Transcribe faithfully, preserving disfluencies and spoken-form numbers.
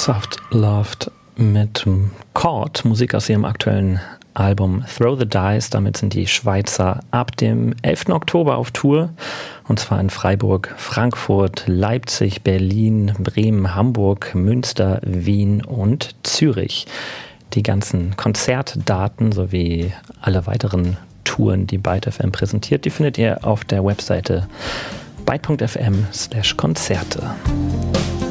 Soft Loved mit Chord, Musik aus ihrem aktuellen Album Throw the Dice. Damit sind die Schweizer ab dem elften Oktober auf Tour. Und zwar in Freiburg, Frankfurt, Leipzig, Berlin, Bremen, Hamburg, Münster, Wien und Zürich. Die ganzen Konzertdaten sowie alle weiteren Touren, die Byte F M präsentiert, die findet ihr auf der Webseite byte punkt f m slash Konzerte.